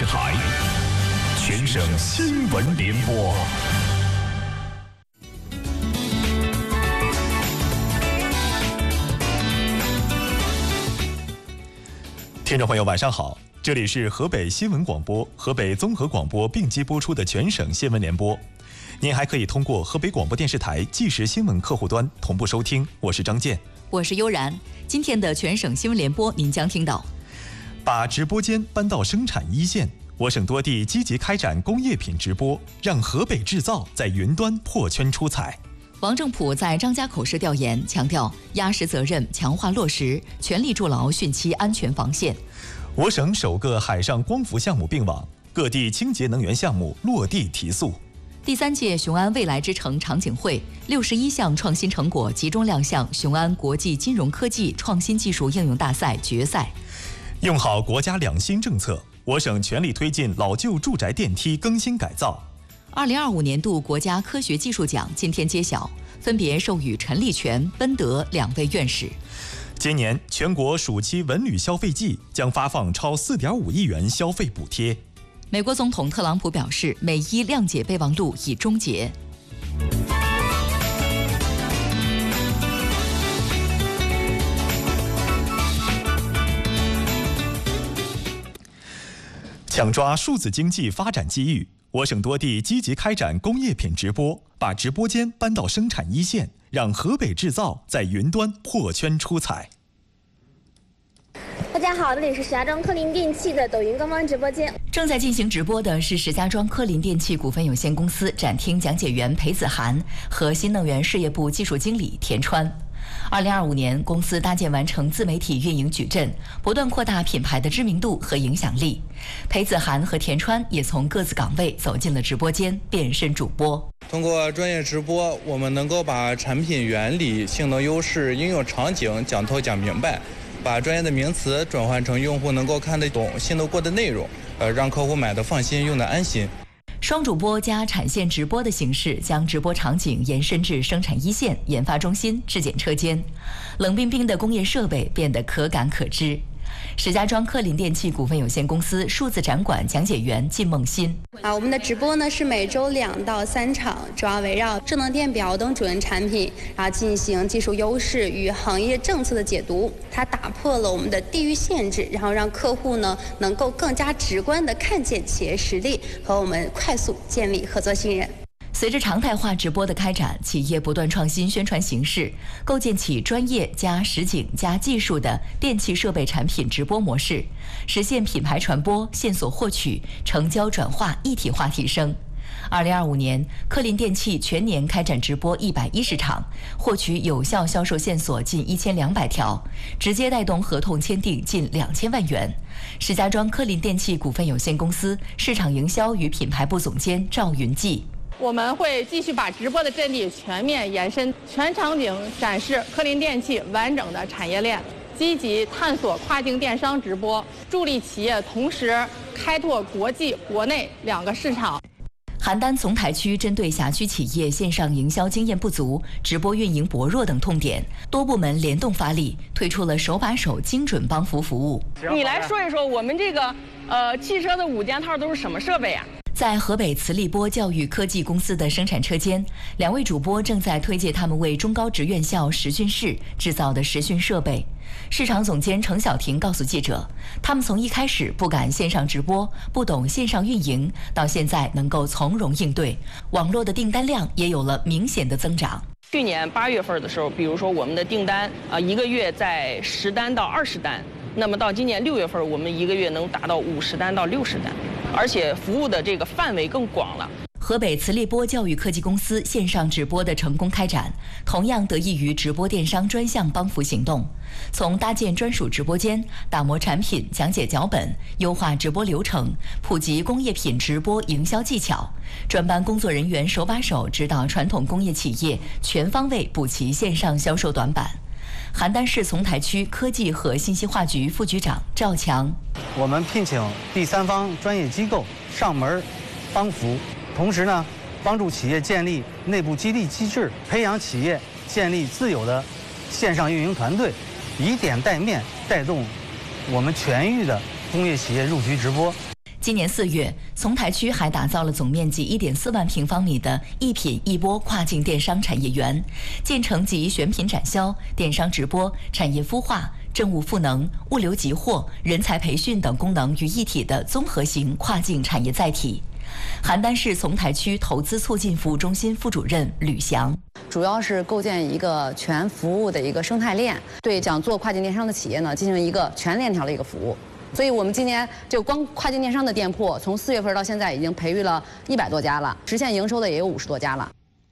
视台全省新闻联播。听众朋友，晚上好，这里是河北新闻广播、河北综合广播并机播出的全省新闻联播。您还可以通过河北广播电视台即时新闻客户端同步收听。我是张健， 我是悠然。今天的全省新闻联播，您将听到： 把直播间搬到生产一线，我省多地积极开展工业品直播，让河北制造在云端破圈出彩。 王正普在张家口市调研，强调压实责任，强化落实，全力筑牢汛期安全防线。 我省首个海上光伏项目并网，各地清洁能源项目落地提速。 第3届雄安未来之城场景会61项创新成果集中亮相雄安国际金融科技创新技术应用大赛决赛。 用好国家两新政策，我省全力推进老旧住宅电梯更新改造。 2025年度国家科学技术奖今天揭晓，分别授予陈立全、温德2位院士。 今年全国暑期文旅消费季将发放超4.5亿元消费补贴。 美国总统特朗普表示，美伊谅解备忘录已终结。 抢抓数字经济发展机遇，我省多地积极开展工业品直播，把直播间搬到生产一线，让河北制造在云端破圈出彩。 大家好，这里是石家庄科林电器的抖音官方直播间。 正在进行直播的是石家庄科林电器股份有限公司展厅讲解员裴子涵和新能源事业部技术经理田川。2025年，公司搭建完成自媒体运营矩阵，不断扩大品牌的知名度和影响力。裴子涵和田川也从各自岗位走进了直播间，变身主播。 通过专业直播，我们能够把产品原理、性能优势、应用场景讲透讲明白，把专业的名词转换成用户能够看得懂、信得过的内容，让客户买得放心、用得安心。 双主播加产线直播的形式，将直播场景延伸至生产一线、研发中心、质检车间，冷冰冰的工业设备变得可感可知。石家庄科林电器股份有限公司数字展馆讲解员靳梦欣。 我们的直播呢是每周2到3场，主要围绕智能电表等主流产品，然后进行技术优势与行业政策的解读。它打破了我们的地域限制，然后让客户呢能够更加直观地看见企业实力，和我们快速建立合作信任。 随着常态化直播的开展，企业不断创新宣传形式，构建起专业加实景加技术的电气设备产品直播模式，实现品牌传播、线索获取、成交转化一体化提升。2025年，科林电器全年开展直播110场，获取有效销售线索近1200条，直接带动合同签订近2000万元。石家庄科林电器股份有限公司市场营销与品牌部总监赵云记。 我们会继续把直播的阵地全面延伸，全场景展示科林电器完整的产业链，积极探索跨境电商直播，助力企业同时开拓国际、国内2个市场。 邯郸丛台区针对辖区企业线上营销经验不足、直播运营薄弱等痛点，多部门联动发力，推出了手把手精准帮扶服务。 你来说一说，我们这个汽车的5件套都是什么设备啊？ 在河北磁力波教育科技公司的生产车间，2位主播正在推介他们为中高职院校实训室制造的实训设备。市场总监程晓婷告诉记者，他们从一开始不敢线上直播，不懂线上运营，到现在能够从容应对，网络的订单量也有了明显的增长。 去年8月份的时候，比如说我们的订单1个月在10单到20单，那么到今年6月份，我们1个月能达到50单到60单，而且服务的这个范围更广了。 河北磁力波教育科技公司线上直播的成功开展，同样得益于直播电商专项帮扶行动。从搭建专属直播间、打磨产品、讲解脚本、优化直播流程、普及工业品直播营销技巧，专班工作人员手把手指导传统工业企业全方位补齐线上销售短板。邯郸市丛台区科技和信息化局副局长赵强： 我们聘请第3方专业机构上门帮扶。同时呢，帮助企业建立内部激励机制，培养企业建立自有的线上运营团队，以点带面，带动我们全域的工业企业入局直播。 今年4月，丛台区还打造了总面积1.4万平方米的一品一播跨境电商产业园，建成集选品展销、电商直播、产业孵化、政务赋能、物流集货、人才培训等功能于一体的综合型跨境产业载体。邯郸市丛台区投资促进服务中心副主任吕翔， 主要是构建一个全服务的一个生态链，对想做跨境电商的企业呢进行一个全链条的一个服务。所以我们今年就光跨境电商的店铺，从4月份到现在已经培育了100多家了，实现营收的也有50多家了。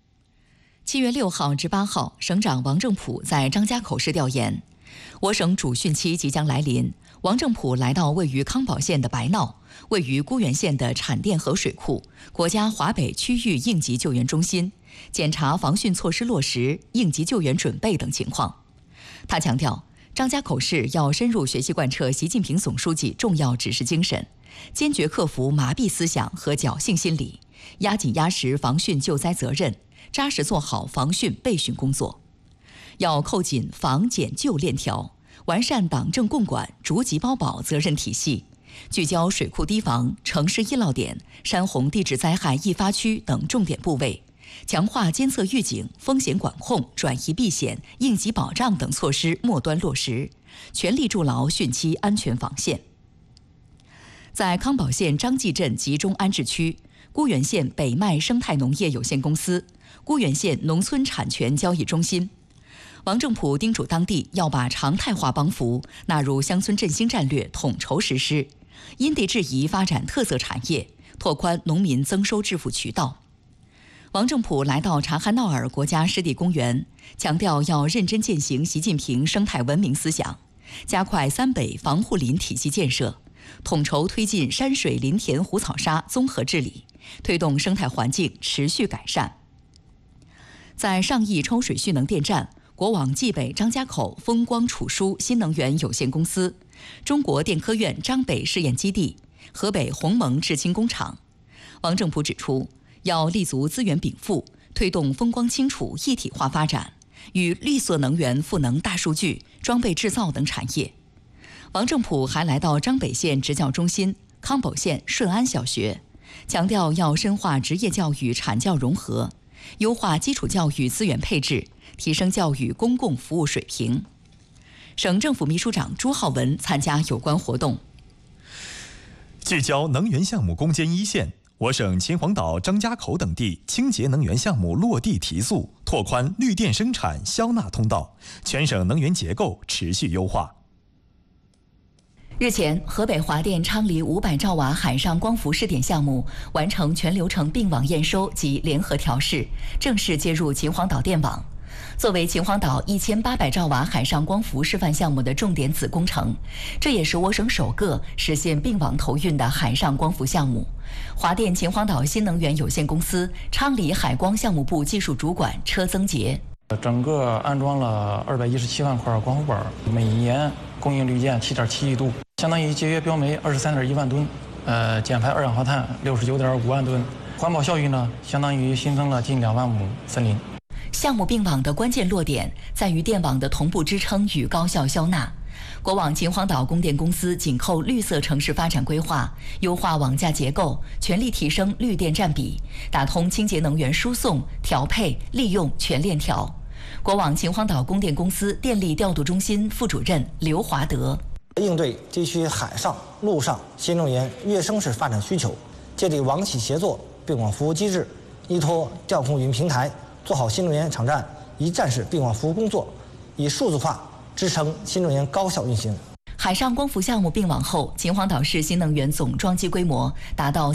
7月6号至8号，省长王正普在张家口市调研。我省主汛期即将来临，王正普来到位于康保县的白闹、位于沽源县的产电河水库、国家华北区域应急救援中心，检查防汛措施落实、应急救援准备等情况。他强调，张家口市要深入学习贯彻习近平总书记重要指示精神，坚决克服麻痹思想和侥幸心理，压紧压实防汛救灾责任，扎实做好防汛备汛工作。要扣紧防检救链条，完善党政共管逐级包保责任体系，聚焦水库堤防、城市易涝点、山洪地质灾害易发区等重点部位，强化监测预警、风险管控、转移避险、应急保障等措施末端落实，全力筑牢汛期安全防线。在康保县张继镇集中安置区，沽源县北麦生态农业有限公司、沽源县农村产权交易中心，王正普叮嘱当地要把常态化帮扶纳入乡村振兴战略统筹实施，因地制宜发展特色产业，拓宽农民增收致富渠道。王正普来到察哈诺尔国家湿地公园，强调要认真践行习近平生态文明思想，加快3北防护林体系建设，统筹推进山水林田湖草沙综合治理，推动生态环境持续改善。在上亿抽水蓄能电站，国网冀北张家口风光储输新能源有限公司、中国电科院张北试验基地、河北鸿蒙制氢工厂。王正普指出，要立足资源禀赋，推动风光清楚一体化发展，与绿色能源赋能大数据、装备制造等产业。王正普还来到张北县职教中心、康保县顺安小学，强调要深化职业教育产教融合，优化基础教育资源配置，提升教育公共服务水平。省政府秘书长朱浩文参加有关活动。 聚焦能源项目攻坚一线，我省秦皇岛、张家口等地清洁能源项目落地提速，拓宽绿电生产消纳通道，全省能源结构持续优化。 日前，河北华电昌黎500兆瓦海上光伏试点项目完成全流程并网验收及联合调试，正式接入秦皇岛电网。作为秦皇岛1800兆瓦海上光伏示范项目的重点子工程，这也是我省首个实现并网投运的海上光伏项目。华电秦皇岛新能源有限公司昌黎海光项目部技术主管车增杰。 整个安装了217万块光伏板，每年供应绿电7.7亿度，相当于节约标煤23.1万吨，减排二氧化碳69.5万吨，环保效益呢，相当于新增了近2万亩森林。 项目并网的关键落点在于电网的同步支撑与高效消纳。国网秦皇岛供电公司紧扣绿色城市发展规划，优化网架结构，全力提升绿电占比，打通清洁能源输送、调配、利用全链条。国网秦皇岛供电公司电力调度中心副主任刘华德， 应对地区海上、陆上新能源跃升式发展需求，建立网企协作并网服务机制，依托调控云平台，做好新能源场站一站式并网服务工作，以数字化支撑新能源高效运行。 海上光伏项目并网后，秦皇岛市新能源总装机规模达到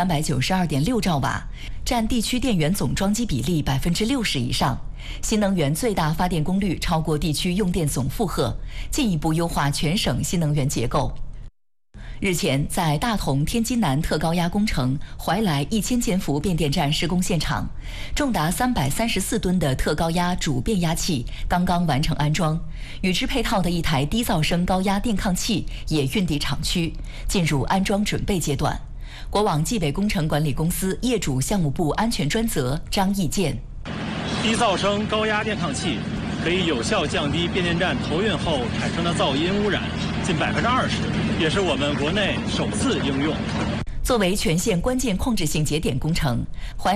4392.6兆瓦，占地区电源总装机比例60%以上。新能源最大发电功率超过地区用电总负荷，进一步优化全省新能源结构。日前，在大同天津南特高压工程怀来1000千伏变电站施工现场，重达334吨的特高压主变压器刚刚完成安装，与之配套的一台低噪声高压电抗器也运抵厂区，进入安装准备阶段。国网冀北工程管理公司业主项目部安全专责张义建。 低噪声高压电抗器可以有效降低变电站投运后产生的噪音污染近20%，也是我们国内首次应用。 作为全线关键控制性节点工程，淮